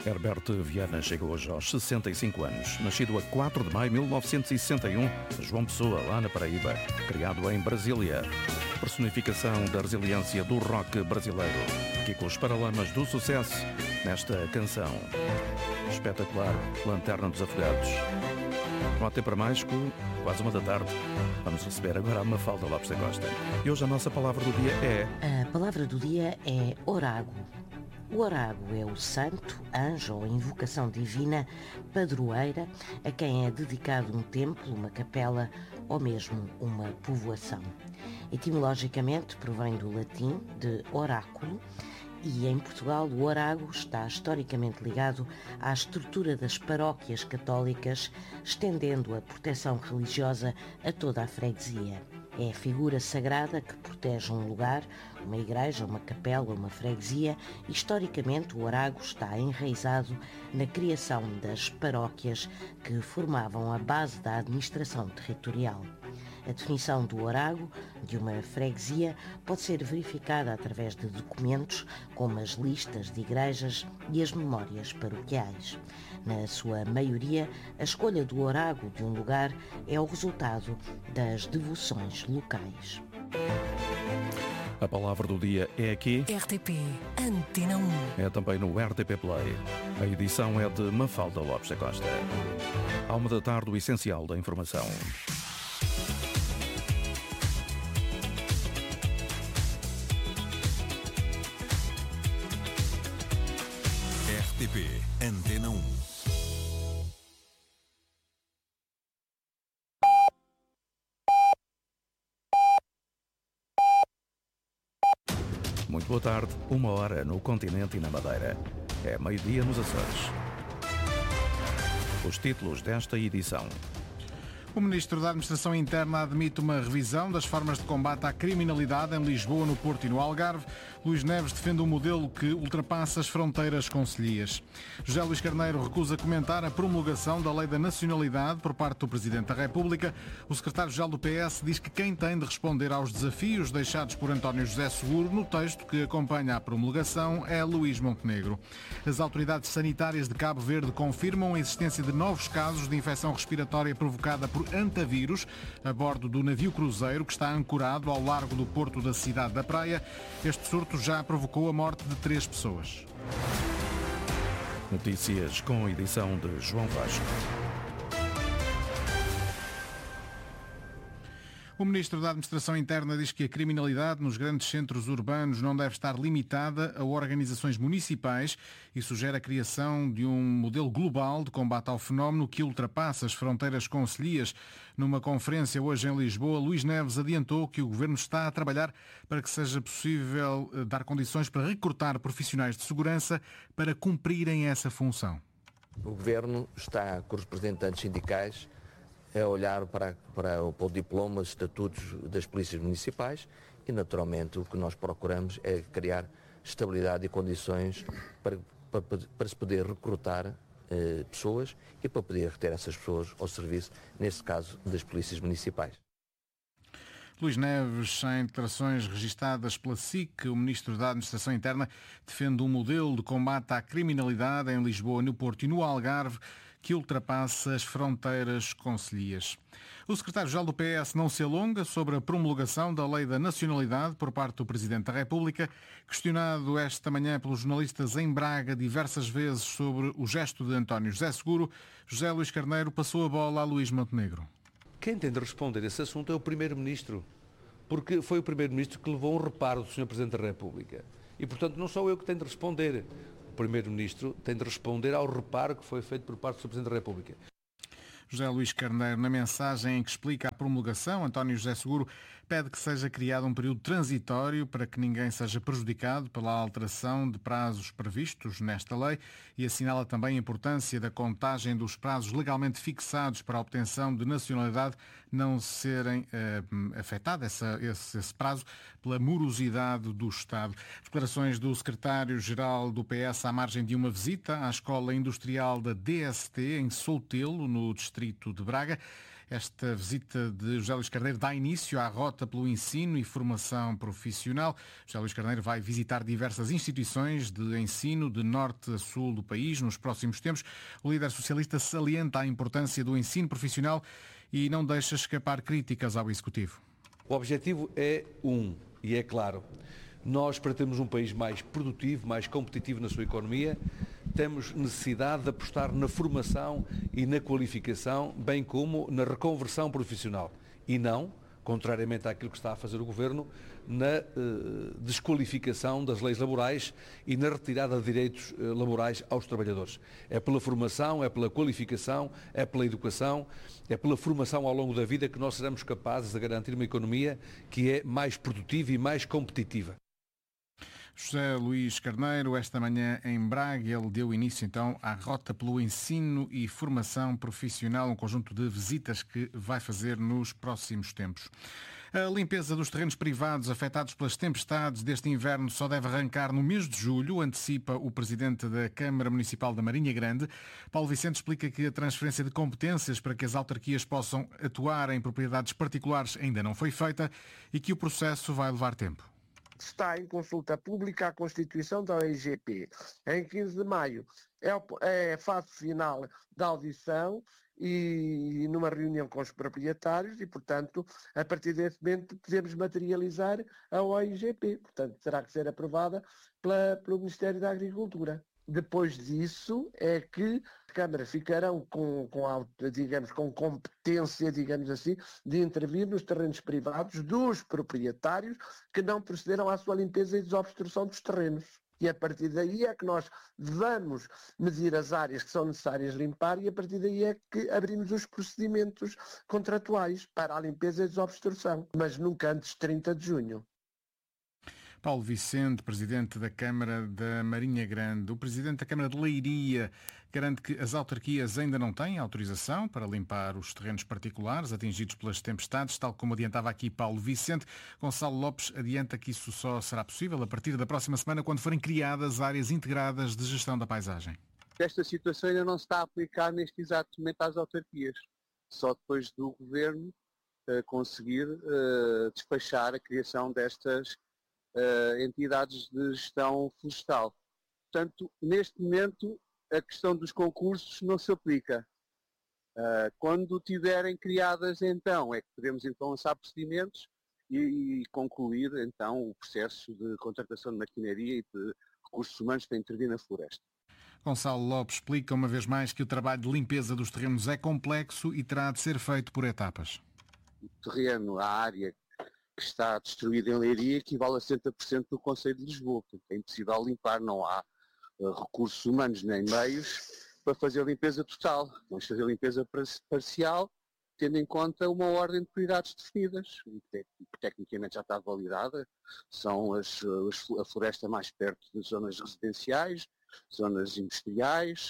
Herbert Viana chega hoje aos 65 anos. Nascido a 4 de maio de 1961, João Pessoa, lá na Paraíba. Criado em Brasília. Personificação da resiliência do rock brasileiro. Aqui com os paralamas do sucesso nesta canção. Espetacular, Lanterna dos Afogados. Não há tempo para mais, quase 1 da tarde. Vamos receber agora a Mafalda Lopes da Costa. E hoje a nossa palavra do dia é... A palavra do dia é orago. O orago é o santo, anjo ou invocação divina, padroeira, a quem é dedicado um templo, uma capela ou mesmo uma povoação. Etimologicamente provém do latim de oráculo e em Portugal o orago está historicamente ligado à estrutura das paróquias católicas, estendendo a proteção religiosa a toda a freguesia. É a figura sagrada que protege um lugar, uma igreja, uma capela, uma freguesia. Historicamente, o orago está enraizado na criação das paróquias que formavam a base da administração territorial. A definição do orago de uma freguesia pode ser verificada através de documentos como as listas de igrejas e as memórias paroquiais. Na sua maioria, a escolha do orago de um lugar é o resultado das devoções locais. A palavra do dia é aqui. RTP Antena 1. É também no RTP Play. A edição é de Mafalda Lopes da Costa. À 1 da tarde, o essencial da informação. RTP Antena 1. Muito boa tarde, 1h no continente e na Madeira. É meio-dia nos Açores. Os títulos desta edição. O Ministro da Administração Interna admite uma revisão das formas de combate à criminalidade em Lisboa, no Porto e no Algarve. Luís Neves defende um modelo que ultrapassa as fronteiras concelhias. José Luís Carneiro recusa comentar a promulgação da Lei da Nacionalidade por parte do Presidente da República. O secretário-geral do PS diz que quem tem de responder aos desafios deixados por António José Seguro no texto que acompanha a promulgação é Luís Montenegro. As autoridades sanitárias de Cabo Verde confirmam a existência de novos casos de infecção respiratória provocada por antavírus a bordo do navio cruzeiro que está ancorado ao largo do porto da cidade da Praia. Este surto já provocou a morte de 3 pessoas. Notícias com a edição de João Vasco. O Ministro da Administração Interna diz que a criminalidade nos grandes centros urbanos não deve estar limitada a organizações municipais e sugere a criação de um modelo global de combate ao fenómeno que ultrapassa as fronteiras concelhias. Numa conferência hoje em Lisboa, Luís Neves adiantou que o Governo está a trabalhar para que seja possível dar condições para recrutar profissionais de segurança para cumprirem essa função. O Governo está com os representantes sindicais a olhar para o diploma, os estatutos das polícias municipais e, naturalmente, o que nós procuramos é criar estabilidade e condições para se poder recrutar pessoas e para poder reter essas pessoas ao serviço, neste caso, das polícias municipais. Luís Neves, em declarações registadas pela SIC, o Ministro da Administração Interna defende um modelo de combate à criminalidade em Lisboa, no Porto e no Algarve que ultrapassa as fronteiras concelhias. O secretário-geral do PS não se alonga sobre a promulgação da Lei da Nacionalidade por parte do Presidente da República. Questionado esta manhã pelos jornalistas em Braga diversas vezes sobre o gesto de António José Seguro, José Luís Carneiro passou a bola a Luís Montenegro. Quem tem de responder a esse assunto é o Primeiro-Ministro, porque foi o Primeiro-Ministro que levou um reparo do Sr. Presidente da República. E, portanto, não sou eu que tenho de responder. O Primeiro-Ministro tem de responder ao reparo que foi feito por parte do Sr. Presidente da República. José Luís Carneiro, na mensagem em que explica a promulgação, António José Seguro pede que seja criado um período transitório para que ninguém seja prejudicado pela alteração de prazos previstos nesta lei e assinala também a importância da contagem dos prazos legalmente fixados para a obtenção de nacionalidade não serem afetado esse prazo pela morosidade do Estado. Declarações do secretário-geral do PS à margem de uma visita à Escola Industrial da DST em Soutelo, no distrito de Braga. Esta visita de José Luís Carneiro dá início à rota pelo ensino e formação profissional. José Luís Carneiro vai visitar diversas instituições de ensino de norte a sul do país nos próximos tempos. O líder socialista salienta a importância do ensino profissional e não deixa escapar críticas ao Executivo. O objetivo é e é claro. Nós, para termos um país mais produtivo, mais competitivo na sua economia, temos necessidade de apostar na formação e na qualificação, bem como na reconversão profissional. E não, contrariamente àquilo que está a fazer o Governo, na desqualificação das leis laborais e na retirada de direitos laborais aos trabalhadores. É pela formação, é pela qualificação, é pela educação, é pela formação ao longo da vida que nós seremos capazes de garantir uma economia que é mais produtiva e mais competitiva. José Luís Carneiro, esta manhã em Braga, ele deu início então à rota pelo ensino e formação profissional, um conjunto de visitas que vai fazer nos próximos tempos. A limpeza dos terrenos privados afetados pelas tempestades deste inverno só deve arrancar no mês de julho, antecipa o presidente da Câmara Municipal da Marinha Grande. Paulo Vicente explica que a transferência de competências para que as autarquias possam atuar em propriedades particulares ainda não foi feita e que o processo vai levar tempo. Está em consulta pública a constituição da OIGP. Em 15 de maio é a fase final da audição e numa reunião com os proprietários e, portanto, a partir desse momento podemos materializar a OIGP. Portanto, terá que ser aprovada pelo Ministério da Agricultura. Depois disso é que a Câmara ficarão com competência, digamos assim, de intervir nos terrenos privados dos proprietários que não procederam à sua limpeza e desobstrução dos terrenos. E a partir daí é que nós vamos medir as áreas que são necessárias limpar e a partir daí é que abrimos os procedimentos contratuais para a limpeza e desobstrução, mas nunca antes de 30 de junho. Paulo Vicente, presidente da Câmara da Marinha Grande. O presidente da Câmara de Leiria garante que as autarquias ainda não têm autorização para limpar os terrenos particulares atingidos pelas tempestades, tal como adiantava aqui Paulo Vicente. Gonçalo Lopes adianta que isso só será possível a partir da próxima semana, quando forem criadas áreas integradas de gestão da paisagem. Esta situação ainda não se está a aplicar neste exato momento às autarquias. Só depois do Governo conseguir despachar a criação destas entidades de gestão florestal. Portanto, neste momento, a questão dos concursos não se aplica. Quando tiverem criadas, então, é que podemos então lançar procedimentos e concluir, então, o processo de contratação de maquinaria e de recursos humanos para intervir na floresta. Gonçalo Lopes explica uma vez mais que o trabalho de limpeza dos terrenos é complexo e terá de ser feito por etapas. O terreno, a área que está destruída em Leiria equivale a 60% do Concelho de Lisboa. É impossível limpar, não há recursos humanos nem meios para fazer a limpeza total. Vamos fazer a limpeza parcial, tendo em conta uma ordem de prioridades definidas, que tecnicamente já está validada. São a floresta mais perto das zonas residenciais, zonas industriais,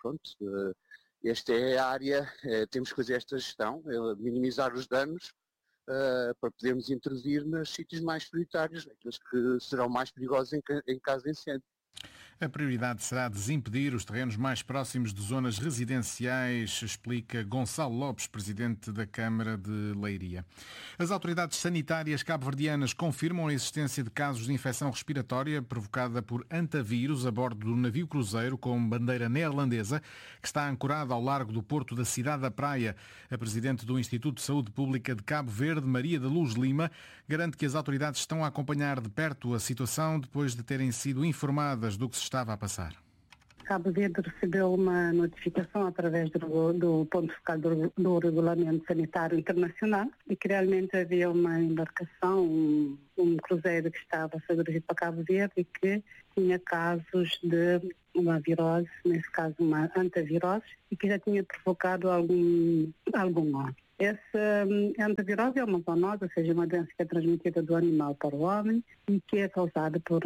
esta é a área, temos que fazer esta gestão, minimizar os danos, para podermos intervir nos sítios mais prioritários, aqueles que serão mais perigosos em caso de incêndio. A prioridade será desimpedir os terrenos mais próximos de zonas residenciais, explica Gonçalo Lopes, presidente da Câmara de Leiria. As autoridades sanitárias cabo-verdianas confirmam a existência de casos de infecção respiratória provocada por antavírus a bordo do navio cruzeiro com bandeira neerlandesa que está ancorado ao largo do porto da Cidade da Praia. A presidente do Instituto de Saúde Pública de Cabo Verde, Maria da Luz Lima, garante que as autoridades estão a acompanhar de perto a situação depois de terem sido informadas do que se estava a passar. Cabo Verde recebeu uma notificação através do ponto focal do Regulamento Sanitário Internacional e que realmente havia uma embarcação, um cruzeiro que estava a ser dirigido para Cabo Verde e que tinha casos de uma virose, nesse caso uma antavirose, e que já tinha provocado algum mal. Essa antavirose é uma zoonose, ou seja, uma doença que é transmitida do animal para o homem e que é causada por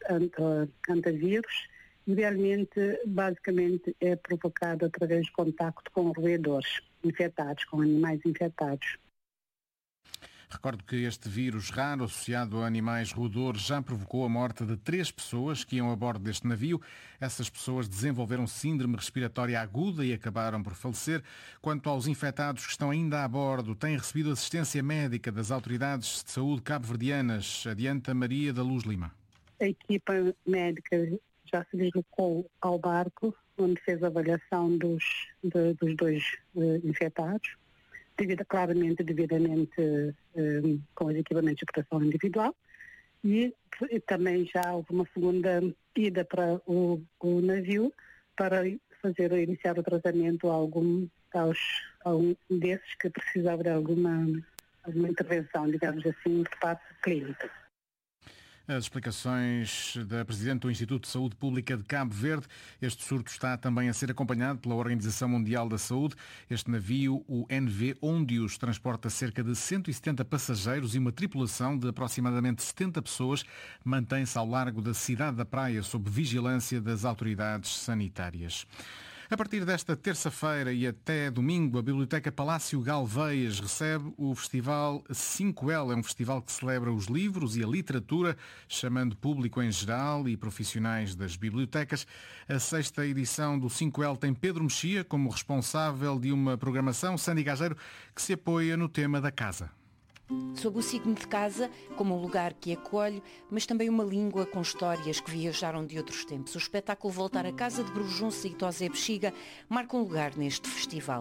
antavírus e realmente, basicamente, é provocada através de contacto com roedores infectados, com animais infectados. Recordo que este vírus raro associado a animais roedores já provocou a morte de 3 pessoas que iam a bordo deste navio. Essas pessoas desenvolveram síndrome respiratória aguda e acabaram por falecer. Quanto aos infectados que estão ainda a bordo, têm recebido assistência médica das autoridades de saúde cabo-verdianas. Adianta Maria da Luz Lima. A equipa médica já se deslocou ao barco, onde fez a avaliação dos 2 infectados, devidamente com os equipamentos de proteção individual, e também já houve uma segunda ida para o navio para iniciar o tratamento a algum desses que precisavam de alguma intervenção, digamos assim, de parte clínica. As explicações da Presidente do Instituto de Saúde Pública de Cabo Verde. Este surto está também a ser acompanhado pela Organização Mundial da Saúde. Este navio, o NV Ondius, transporta cerca de 170 passageiros e uma tripulação de aproximadamente 70 pessoas. Mantém-se ao largo da cidade da Praia sob vigilância das autoridades sanitárias. A partir desta terça-feira e até domingo, a Biblioteca Palácio Galveias recebe o Festival 5L. É um festival que celebra os livros e a literatura, chamando público em geral e profissionais das bibliotecas. A 6ª edição do 5L tem Pedro Mexia como responsável de uma programação, Sandy Gageiro, que se apoia no tema da casa. Sob o signo de casa, como um lugar que acolhe, mas também uma língua com histórias que viajaram de outros tempos. O espetáculo Voltar a Casa de Brujunça e Tosé Bexiga marca um lugar neste festival,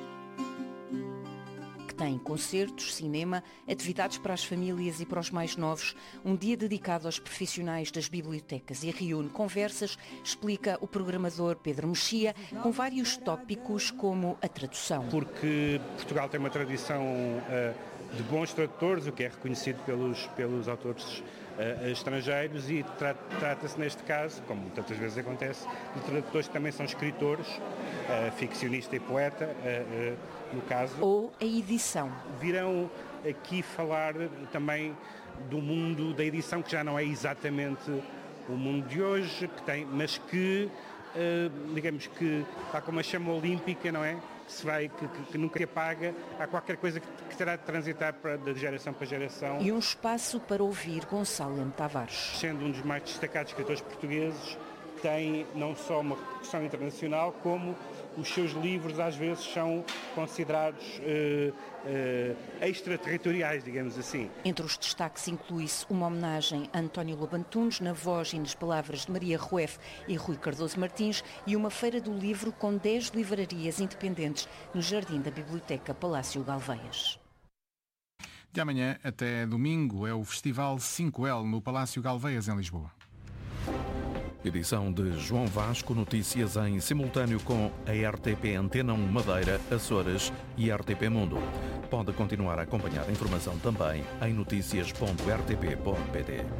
que tem concertos, cinema, atividades para as famílias e para os mais novos, um dia dedicado aos profissionais das bibliotecas e reúne conversas, explica o programador Pedro Mexia, com vários tópicos como a tradução. Porque Portugal tem uma tradição de bons tradutores, o que é reconhecido pelos autores estrangeiros, e trata-se neste caso, como tantas vezes acontece, de tradutores que também são escritores, ficcionista e poeta, no caso. Ou a edição. Virão aqui falar também do mundo da edição, que já não é exatamente o mundo de hoje, mas que, digamos que está como a chama olímpica, não é? Que nunca se apaga, há qualquer coisa que terá de transitar de geração para geração. E um espaço para ouvir Gonçalo M. Tavares. Sendo um dos mais destacados escritores portugueses, tem não só uma repercussão internacional, como os seus livros às vezes são considerados extraterritoriais, digamos assim. Entre os destaques inclui-se uma homenagem a António Lobo Antunes, na voz e nas palavras de Maria Rueff e Rui Cardoso Martins, e uma feira do livro com 10 livrarias independentes no jardim da Biblioteca Palácio Galveias. De amanhã até domingo é o Festival 5L no Palácio Galveias, em Lisboa. Edição de João Vasco, notícias em simultâneo com a RTP Antena 1 Madeira, Açores e RTP Mundo. Pode continuar a acompanhar a informação também em noticias.rtp.pt.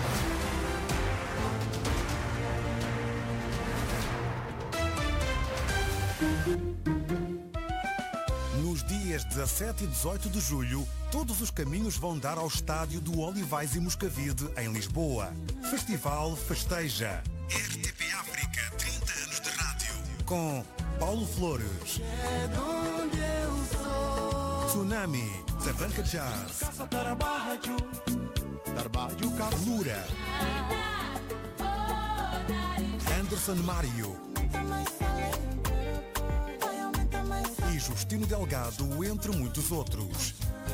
Nos dias 17 e 18 de julho, todos os caminhos vão dar ao estádio do Olivais e Moscavide, em Lisboa. Festival Festeja. RTP África, 30 anos de rádio. Com Paulo Flores, Tsunami, Savanca Jazz, Lura, Anderson Mário e Justino Delgado, entre muitos outros.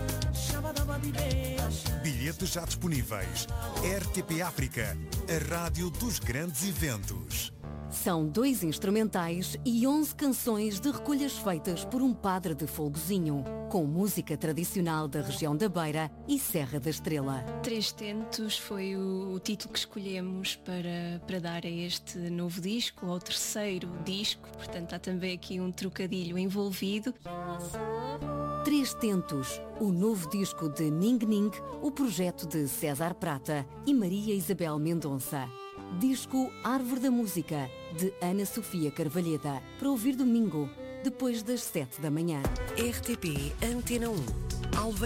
Bilhetes já disponíveis. RTP África, a rádio dos grandes eventos. São 2 instrumentais e 11 canções de recolhas feitas por um padre de Folgozinho, com música tradicional da região da Beira e Serra da Estrela. 3 Tentos foi o título que escolhemos para dar a este novo disco, ao 3º disco, portanto há também aqui um trocadilho envolvido. 3 Tentos, o novo disco de Ning Ning, o projeto de César Prata e Maria Isabel Mendonça. Disco Árvore da Música, de Ana Sofia Carvalheda, para ouvir domingo, depois das 7 da manhã. RTP Antena 1.